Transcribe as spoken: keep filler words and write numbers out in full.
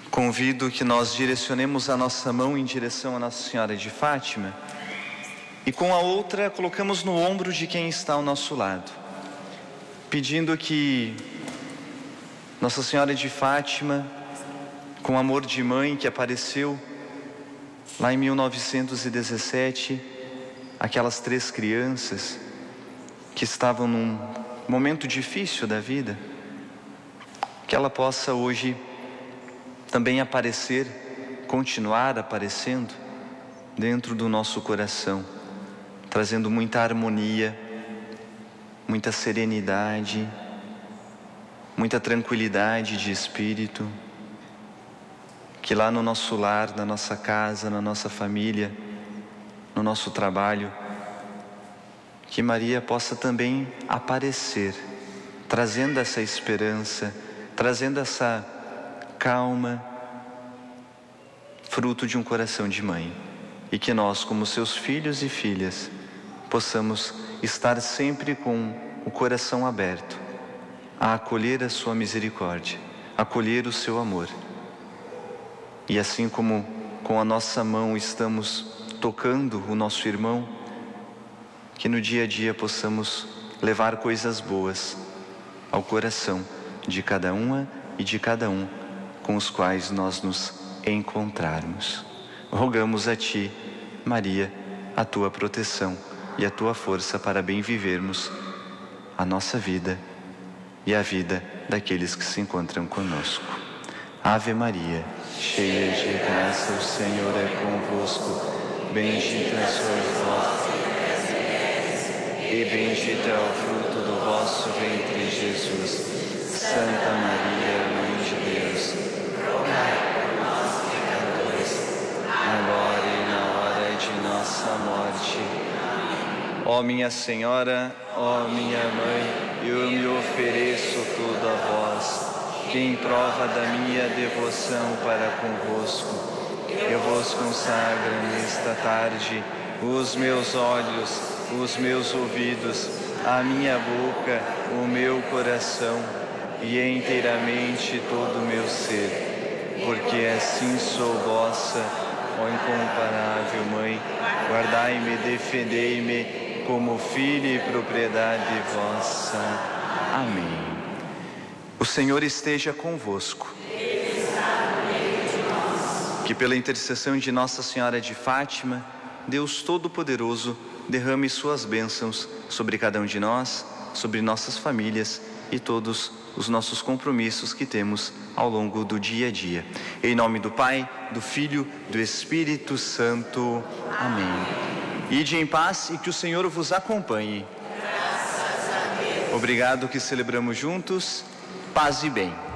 Convido que nós direcionemos a nossa mão em direção a Nossa Senhora de Fátima e com a outra colocamos no ombro de quem está ao nosso lado, pedindo que Nossa Senhora de Fátima, com amor de mãe que apareceu lá em mil novecentos e dezessete, aquelas três crianças que estavam num momento difícil da vida, que ela possa hoje também aparecer, continuar aparecendo dentro do nosso coração, trazendo muita harmonia, muita serenidade, muita tranquilidade de espírito, que lá no nosso lar, na nossa casa, na nossa família, no nosso trabalho, que Maria possa também aparecer, trazendo essa esperança, trazendo essa calma, fruto de um coração de mãe, e que nós, como seus filhos e filhas, possamos estar sempre com o coração aberto a acolher a sua misericórdia, acolher o seu amor. E assim como com a nossa mão estamos tocando o nosso irmão, que no dia a dia possamos levar coisas boas ao coração de cada uma e de cada um com os quais nós nos encontrarmos. Rogamos a Ti, Maria, a Tua proteção e a Tua força para bem vivermos a nossa vida e a vida daqueles que se encontram conosco. Ave Maria, cheia de graça, o Senhor é convosco. Bendita sois vós e bendito é o fruto do vosso ventre, Jesus. Santa Maria, Mãe de Deus, rogai por nós, pecadores, agora e na hora de nossa morte. Ó minha Senhora, ó minha Mãe, eu me ofereço tudo a vós, que em prova da minha devoção para convosco, eu vos consagro nesta tarde os meus olhos, os meus ouvidos, a minha boca, o meu coração e inteiramente todo o meu ser, porque assim sou vossa, ó incomparável Mãe, guardai-me, defendei-me como filho e propriedade vossa. Amém. O Senhor esteja convosco. Que pela intercessão de Nossa Senhora de Fátima, Deus Todo-Poderoso derrame suas bênçãos sobre cada um de nós, sobre nossas famílias e todos os nossos compromissos que temos ao longo do dia a dia. Em nome do Pai, do Filho, do Espírito Santo. Amém. Ide em paz e que o Senhor vos acompanhe. Obrigado que celebramos juntos. Paz e bem.